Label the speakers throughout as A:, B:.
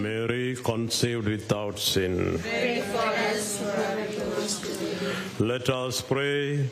A: Mary, conceived without sin.
B: Pray for us who are close to thee.
A: Let us pray.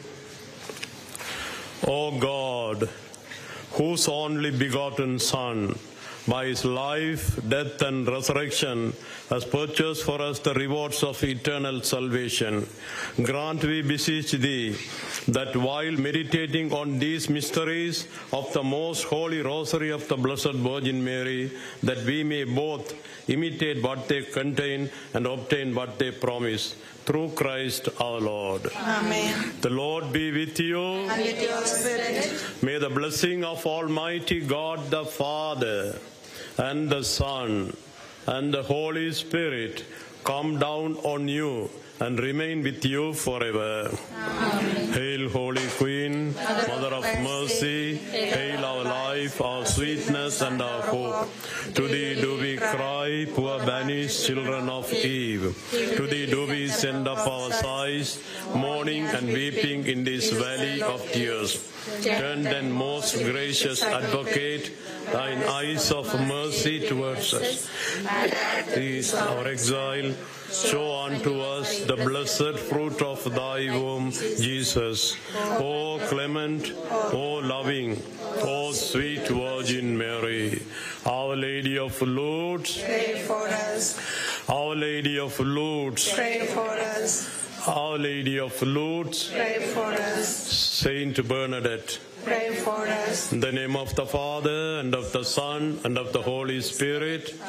A: O God, whose only begotten Son, by his life, death, and resurrection, has purchased for us the rewards of eternal salvation, grant, we beseech thee, that while meditating on these mysteries of the most holy rosary of the Blessed Virgin Mary, that we may both imitate what they contain and obtain what they promise. Through Christ our Lord.
B: Amen.
A: The Lord be with you.
B: And with your spirit.
A: May the blessing of Almighty God the Father and the Son and the Holy Spirit come down on you and remain with you forever.
B: Amen.
A: Hail, Holy Queen, Mother of Mercy, hail our life, our sweetness, and our hope. To thee do we cry, poor banished children of Eve. To thee do we send up our sighs, mourning and weeping in this valley of tears. Turn then, most gracious Advocate, thine eyes of mercy towards us. Cease our exile. Show unto us the blessed fruit of thy womb, Jesus. O clement, O loving, O sweet Virgin Mary, Our Lady of Lourdes,
B: Pray for us.
A: Our Lady of Lourdes,
B: Pray for us.
A: Our Lady of Lourdes,
B: Pray for us.
A: Saint Bernadette.
B: Pray for us.
A: In the name of the Father, and of the Son, and of the Holy Spirit.